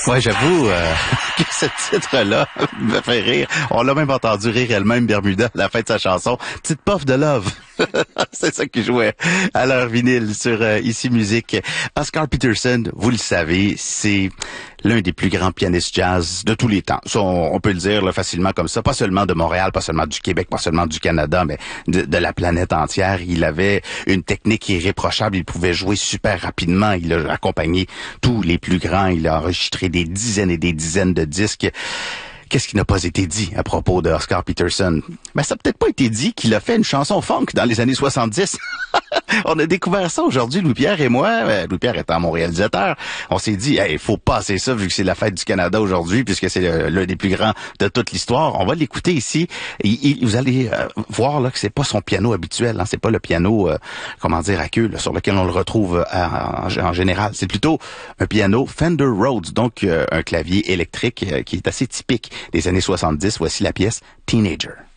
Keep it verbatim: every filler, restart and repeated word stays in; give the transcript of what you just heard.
Ouais, j'avoue euh, que ce titre-là me fait rire. On l'a même entendu rire elle-même, Bermuda, à la fin de sa chanson. Petite puff de love. C'est ça qui jouait à leur vinyle sur euh, Ici Musique. Oscar Peterson, vous le savez, c'est l'un des plus grands pianistes jazz de tous les temps. Ça, on, on peut le dire là, facilement comme ça. Pas seulement de Montréal, pas seulement du Québec, pas seulement du Canada, mais de, de la planète entière. Il avait une technique irréprochable. Il pouvait jouer super rapidement. Il a accompagné tous les plus grands. Il a enregistré des dizaines et des dizaines de disques. Qu'est-ce qui n'a pas été dit à propos de Oscar Peterson? Ben, ça n'a peut-être pas été dit qu'il a fait une chanson funk dans les années soixante-dix. On a découvert ça aujourd'hui, Louis-Pierre et moi. Euh, Louis-Pierre étant mon réalisateur, on s'est dit, il hey, faut passer ça vu que c'est la fête du Canada aujourd'hui, puisque c'est l'un des plus grands de toute l'histoire. On va l'écouter ici. Et, et vous allez euh, voir là que c'est pas son piano habituel. Hein, c'est pas le piano, euh, comment dire, à queue, là, sur lequel on le retrouve euh, en, en général. C'est plutôt un piano Fender Rhodes, donc euh, un clavier électrique euh, qui est assez typique des années soixante-dix. Voici la pièce Teenager.